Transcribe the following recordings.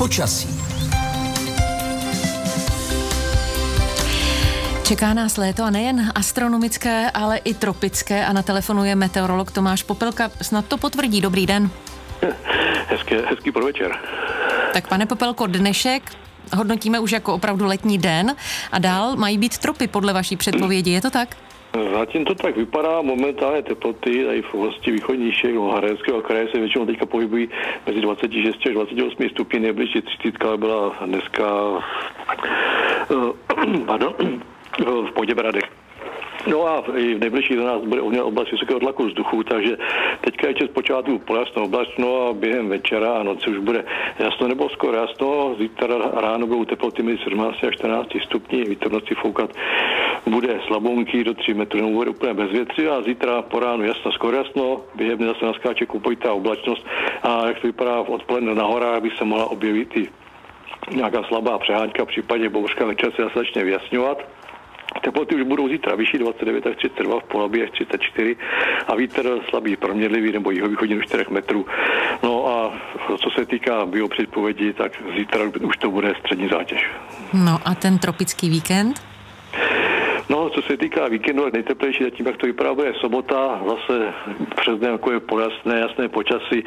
Počasí. Čeká nás léto a nejen astronomické, ale i tropické a na telefonu je meteorolog Tomáš Popelka. Snad to potvrdí. Dobrý den. Hezký podvečer. Tak pane Popelko, dnešek hodnotíme už jako opravdu letní den a dál mají být tropy podle vaší předpovědi, je to tak? Zatím to tak vypadá, momentálně teploty tady v oblasti východních Čech, Hradeckého kraje se většinou teďka pohybují mezi 26 až 28 stupni, nejbližší 30 byla dneska v Poděbradech. No a v nejbližších za nás bude oblast vysokého tlaku vzduchu, takže teďka je čas počátku poljasno oblačno a během večera a noci už bude jasno nebo skoro jasno. Zítra ráno budou teploty mezi 17 až 14 stupni, vítr v noci foukat bude slabounký do 3 metrů, nebo bude úplně bez větři a zítra po ránu jasno, skoro jasno, během dne zase naskáče kupojitá oblačnost a jak to vypadá odpoledne na horách, by se mohla objevit i nějaká slabá přehánka, v případě bouřka večer se začne vyjasňovat. Teploty už budou zítra vyšší 29 až 32, v Polabí až 34 a vítr slabý proměnlivý nebo jihovýchodní do 4 metrů. No a co se týká biopředpovědi, tak zítra už to bude střední zátěž. No a ten tropický víkend? No, co se týká víkendu, nejteplejší zatím, jak to vypadá, bude sobota, zase přes den jako je pojasné, jasné počasí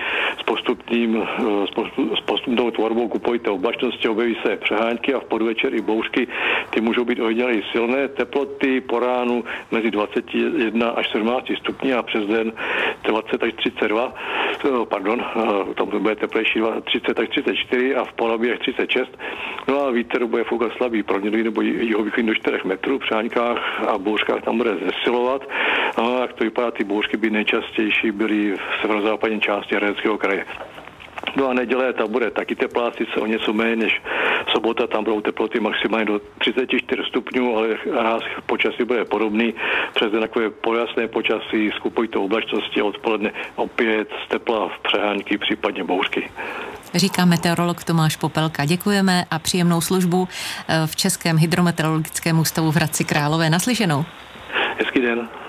s postupnou tvorbou kupojité oblačnosti, objeví se přehánky a v podvečer i bouřky, ty můžou být ojediněle silné, teploty po ránu mezi 21 až 17 stupni a přes den 20 až 32, tam bude teplejší 30 až 34 a v Polabí až 36, no a vítr bude foukat slabý proměnlivý nebo jihovýchodní do 4 metrů, přehánka a bouřkách tam bude zesilovat. A jak to vypadá, ty bouřky by nejčastější byly v severozápadní části Hradeckého kraje. No a neděle tam bude taky teplá, sice o něco méně než sobota, tam budou teploty maximálně do 34 stupňů, ale ráz počasí bude podobný. Přes den takové pojasné počasí s kupojitou oblačností odpoledne opět z tepla v přehánky, případně bouřky. Říká meteorolog Tomáš Popelka. Děkujeme a příjemnou službu v Českém hydrometeorologickém ústavu v Hradci Králové. Naslyšenou. Hezký den.